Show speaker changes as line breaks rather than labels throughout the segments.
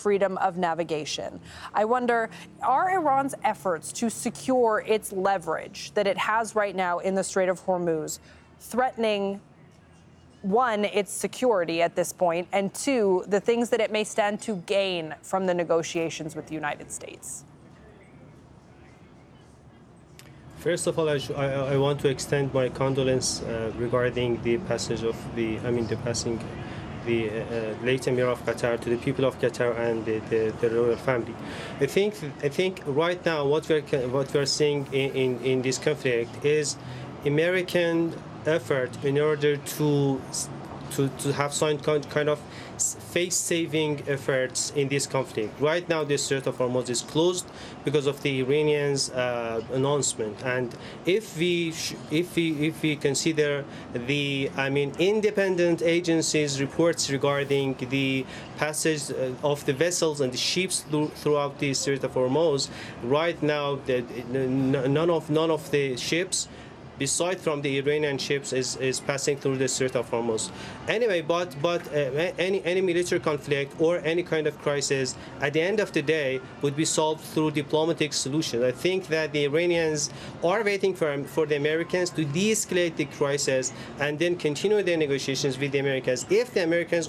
freedom of navigation. I wonder, are Iran's efforts to secure its leverage that it has right now in the Strait of Hormuz threatening, one, its security at this point, and two, the things that it may stand to gain from the negotiations with the United States?
First of all, I want to extend my condolence regarding the passage of the late Emir of Qatar to the people of Qatar and the royal family. I think right now what we're seeing in this conflict is American effort in order to have some kind of face-saving efforts in this conflict. Right now, the Strait of Hormuz is closed because of the Iranians' announcement. And if we consider the independent agencies' reports regarding the passage of the vessels and the ships throughout the Strait of Hormuz, right now none of the ships, beside from the Iranian ships, is passing through the Strait of Hormuz. Anyway, but any military conflict or any kind of crisis, at the end of the day, would be solved through diplomatic solutions. I think that the Iranians are waiting for the Americans to de-escalate the crisis and then continue their negotiations with the Americans. If the Americans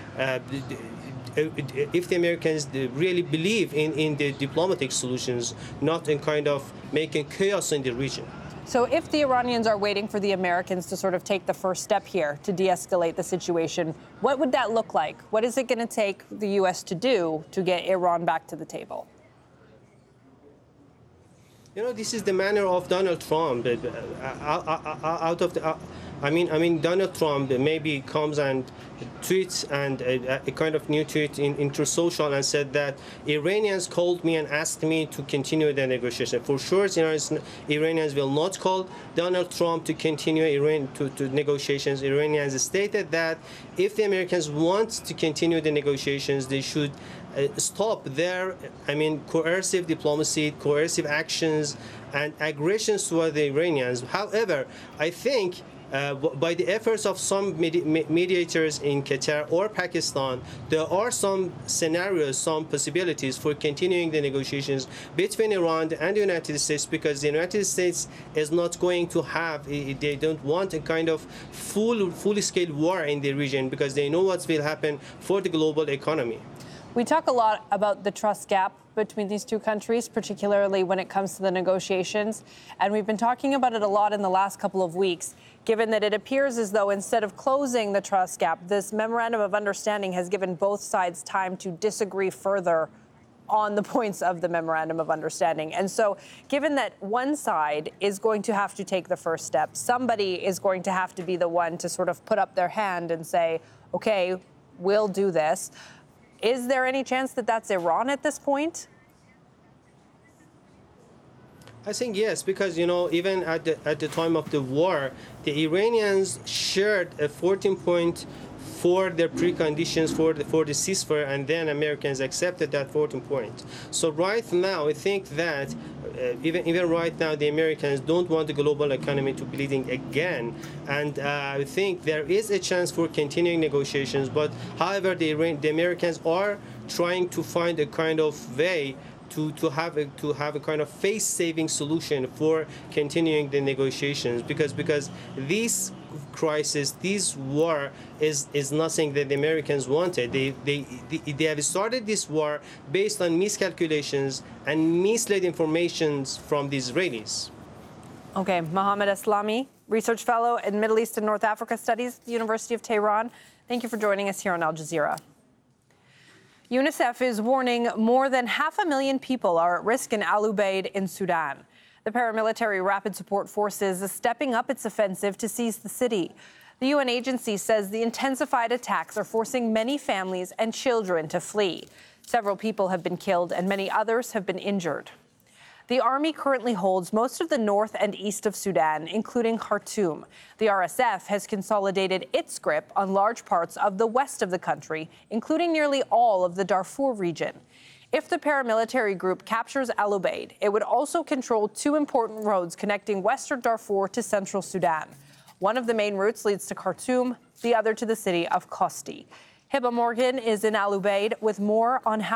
really believe in the diplomatic solutions, not in kind of making chaos in the region.
So if the Iranians are waiting for the Americans to sort of take the first step here to de-escalate the situation, what would that look like? What is it going to take the U.S. to do to get Iran back to the table?
You know, this is the manner of Donald Trump. Donald Trump maybe comes and tweets and a kind of new tweet into social and said that Iranians called me and asked me to continue the negotiation. For sure, Iranians will not call Donald Trump to continue to negotiations. Iranians stated that if the Americans want to continue the negotiations, they should stop their, coercive diplomacy, coercive actions, and aggressions toward the Iranians. However, I think by the efforts of some mediators in Qatar or Pakistan, there are some scenarios, some possibilities for continuing the negotiations between Iran and the United States, because the United States is not going to have, they don't want a kind of full-scale war in the region, because they know what will happen for the global economy.
We talk a lot about the trust gap between these two countries, particularly when it comes to the negotiations. And we've been talking about it a lot in the last couple of weeks, given that it appears as though instead of closing the trust gap, this memorandum of understanding has given both sides time to disagree further on the points of the memorandum of understanding. And so given that one side is going to have to take the first step, somebody is going to have to be the one to sort of put up their hand and say, OK, we'll do this. Is there any chance that that's Iran at this point?
I think yes, because, even at the time of the war, the Iranians shared a 14-point for their preconditions for the ceasefire, and then Americans accepted that 14-point. So right now, I think that even right now, the Americans don't want the global economy to bleeding again, and I think there is a chance for continuing negotiations. But however, the Americans are trying to find a kind of way to have a kind of face-saving solution for continuing the negotiations, because this crisis, this war is nothing that the Americans wanted. They have started this war based on miscalculations and misled informations from the Israelis.
Okay, Mohammed Eslami, research fellow in Middle East and North Africa Studies at the University of Tehran. Thank you for joining us here on Al Jazeera. UNICEF is warning more than 500,000 people are at risk in Al Ubaid in Sudan. The paramilitary Rapid Support Forces is stepping up its offensive to seize the city. The UN agency says the intensified attacks are forcing many families and children to flee. Several people have been killed and many others have been injured. The army currently holds most of the north and east of Sudan, including Khartoum. The RSF has consolidated its grip on large parts of the west of the country, including nearly all of the Darfur region. If the paramilitary group captures Al Ubaid, it would also control two important roads connecting western Darfur to central Sudan. One of the main routes leads to Khartoum, the other to the city of Kosti. Hiba Morgan is in Al Ubaid with more on how